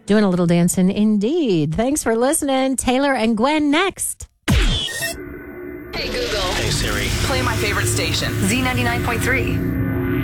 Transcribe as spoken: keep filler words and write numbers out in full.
Doing a little dancing indeed. Thanks for listening. Taylor and Gwen next. Hey, Google. Hey, Siri. Play my favorite station. Z ninety-nine point three.